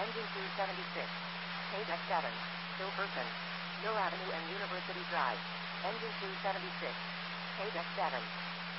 Engine 276. Page X7. Still person. Mill Avenue and University Drive. Engine 276. Page X7.